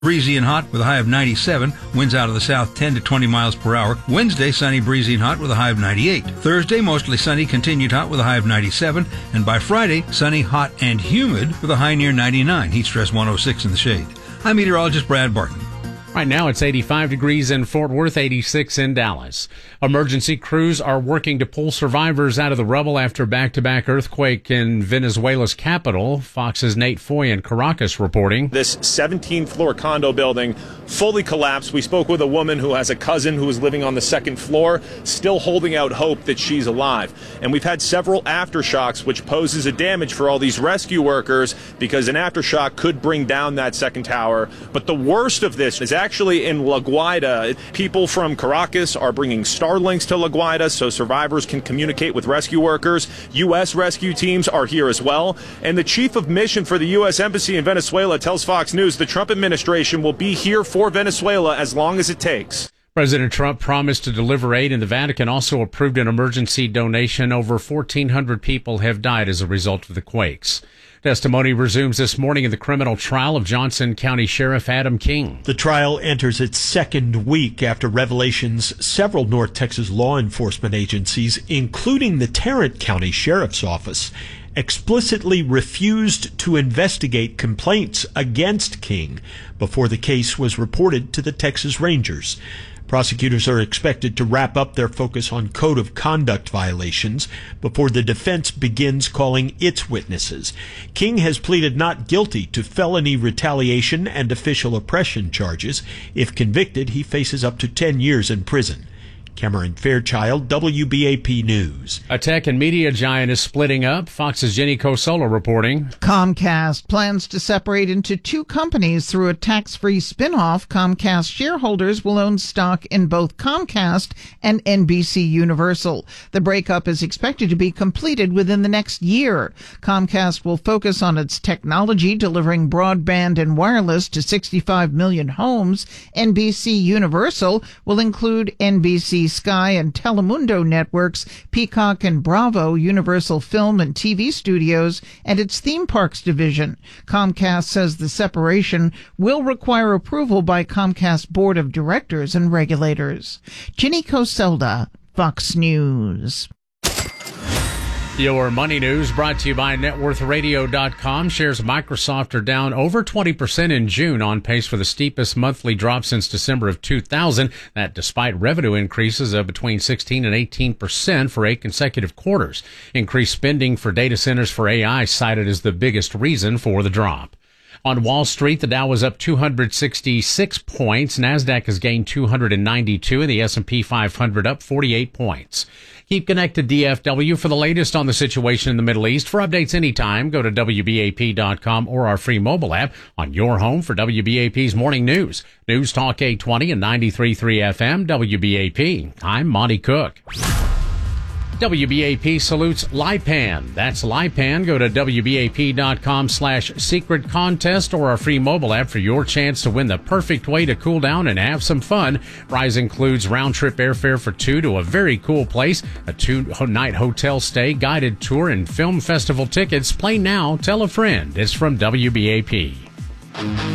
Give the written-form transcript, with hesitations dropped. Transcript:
Breezy and hot with a high of 97. Winds out of the south 10 to 20 miles per hour. Wednesday, sunny, breezy and hot with a high of 98. Thursday, mostly sunny, continued hot with a high of 97. And by Friday, sunny, hot, and humid with a high near 99. Heat stress 106 in the shade. I'm meteorologist Brad Barton. Right now, it's 85 degrees in Fort Worth, 86 in Dallas. Emergency crews are working to pull survivors out of the rubble after back-to-back earthquake in Venezuela's capital. Fox's Nate Foy in Caracas reporting. This 17th-floor condo building fully collapsed. We spoke with a woman who has a cousin who is living on the second floor, still holding out hope that she's alive. And we've had several aftershocks, which poses a damage for all these rescue workers because an aftershock could bring down that second tower. But the worst of this is actually in La Guaira. People from Caracas are bringing Starlinks to La Guaira so survivors can communicate with rescue workers. U.S. rescue teams are here as well. And the chief of mission for the U.S. Embassy in Venezuela tells Fox News the Trump administration will be here for Venezuela as long as it takes. President Trump promised to deliver aid, and the Vatican also approved an emergency donation. Over 1,400 people have died as a result of the quakes. Testimony resumes this morning in the criminal trial of Johnson County Sheriff Adam King. The trial enters its second week after revelations several North Texas law enforcement agencies, including the Tarrant County Sheriff's Office, explicitly refused to investigate complaints against King before the case was reported to the Texas Rangers. Prosecutors are expected to wrap up their focus on code of conduct violations before the defense begins calling its witnesses. King has pleaded not guilty to felony retaliation and official oppression charges. If convicted, he faces up to 10 years in prison. Cameron Fairchild, WBAP News. A tech and media giant is splitting up. Fox's Jenny Cosola reporting. Comcast plans to separate into two companies through a tax-free spin-off. Comcast shareholders will own stock in both Comcast and NBC Universal. The breakup is expected to be completed within the next year. Comcast will focus on its technology, delivering broadband and wireless to 65 million homes. NBC Universal will include NBC Sky and Telemundo networks, Peacock and Bravo, Universal Film and TV Studios, and its theme parks division. Comcast says the separation will require approval by Comcast Board of Directors and regulators. Ginny Coselda, Fox News. Your money news brought to you by NetWorthRadio.com. Shares of Microsoft are down over 20% in June, on pace for the steepest monthly drop since December of 2000. That despite revenue increases of between 16 and 18% for 8 consecutive quarters. Increased spending for data centers for AI cited as the biggest reason for the drop. On Wall Street, the Dow was up 266 points. NASDAQ has gained 292, and the S&P 500 up 48 points. Keep connected, DFW, for the latest on the situation in the Middle East. For updates anytime, go to WBAP.com or our free mobile app on your home for WBAP's Morning News. News Talk 820 and 93.3 FM, WBAP. I'm Monty Cook. WBAP salutes Lipan. That's Lipan. Go to WBAP.com/secret contest or our free mobile app for your chance to win the perfect way to cool down and have some fun. Prize includes round-trip airfare for two to a very cool place, a 2-night hotel stay, guided tour, and film festival tickets. Play now. Tell a friend. It's from WBAP.